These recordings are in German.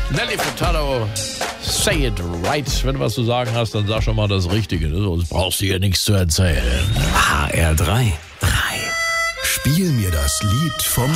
Nelly Furtado, say it right. Wenn du was zu sagen hast, dann sag schon mal das Richtige. Sonst brauchst du hier nichts zu erzählen. HR3. Spiel mir das Lied vom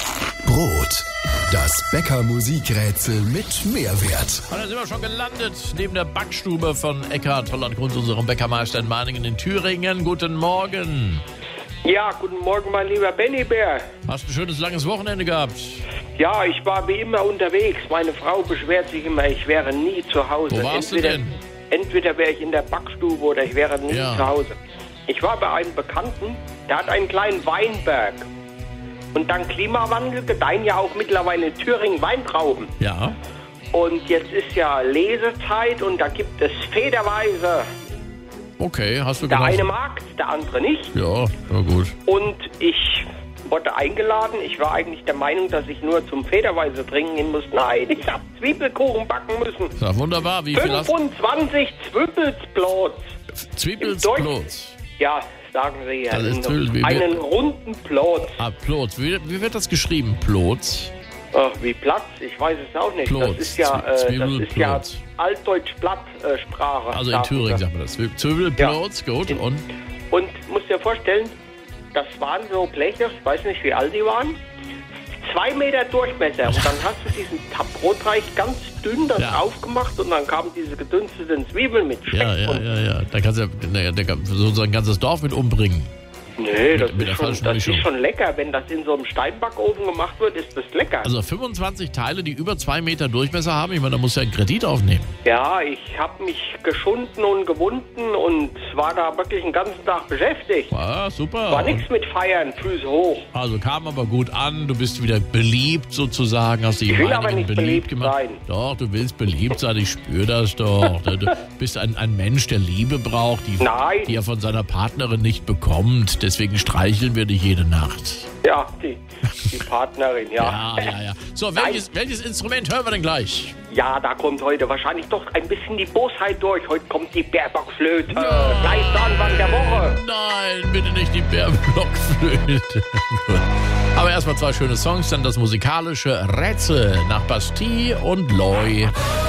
Brot. Das Bäcker-Musikrätsel mit Mehrwert. Und dann sind wir schon gelandet, neben der Backstube von Eckhard Holland-Kunz, unserem Bäckermeister in Meiningen in Thüringen. Guten Morgen. Ja, guten Morgen, mein lieber Benny Bär. Hast ein schönes, langes Wochenende gehabt? Ja, ich war wie immer unterwegs. Meine Frau beschwert sich immer, ich wäre nie zu Hause. Wo warst du denn? Entweder wäre ich in der Backstube oder ich wäre nie zu Hause. Ich war bei einem Bekannten, der hat einen kleinen Weinberg. Und dank Klimawandel gedeihen ja auch mittlerweile in Thüringen Weintrauben. Ja. Und jetzt ist ja Lesezeit und da gibt es federweise. Okay, hast du Der genossen? eine mag, der andere nicht. Ja, na gut. Und ich wurde eingeladen. Ich war eigentlich der Meinung, dass ich nur zum Federweise trinken gehen muss. Nein, ich habe Zwiebelkuchen backen müssen. Ja, wunderbar. Wie viel hast du? 25 Zwiebelsplots. Zwiebelsplots. Ja, sagen Sie ja. Das ist Zwiebel- Einen runden Plot. Ah, Plots. Wie wird das geschrieben? Plots? Ach, wie Platz? Ich weiß es auch nicht. Plots. Das ist ja, Zwiebelplots. Altdeutsch-Platt-Sprache. Also in Thüringen sagt man das. Zwiebelplots, gut. Und musst dir vorstellen, das waren so Bleche, ich weiß nicht, wie alt die waren, 2 Meter Durchmesser. Und dann hast du diesen Brotteig ganz dünn aufgemacht und dann kamen diese gedünsteten Zwiebeln mit Speck. Ja. Da kannst du so ein ganzes Dorf mit umbringen. Nee, das mit der falschen Mischung. ist schon lecker. Wenn das in so einem Steinbackofen gemacht wird, ist das lecker. Also 25 Teile, die über 2 Meter Durchmesser haben. Ich meine, da musst du ja einen Kredit aufnehmen. Ja, ich habe mich geschunden und gewunden und war da wirklich den ganzen Tag beschäftigt. Ah, super. War nichts mit Feiern, Füße hoch. Also kam aber gut an. Du bist wieder beliebt sozusagen. Hast dich Ich will aber einigen nicht beliebt gemacht. sein. Doch, du willst beliebt sein. Ich spüre das doch. Du bist ein Mensch, der Liebe braucht, die er von seiner Partnerin nicht bekommt. Deswegen streicheln wir dich jede Nacht. Ja, die Partnerin, ja. Ja. So, welches Instrument hören wir denn gleich? Ja, da kommt heute wahrscheinlich doch ein bisschen die Bosheit durch. Heute kommt die Bärbockflöte. Gleich der Anfang der Woche. Nein, bitte nicht die Bärblockflöte. Aber erstmal 2 schöne Songs, dann das musikalische Rätsel nach Bastille und Loy.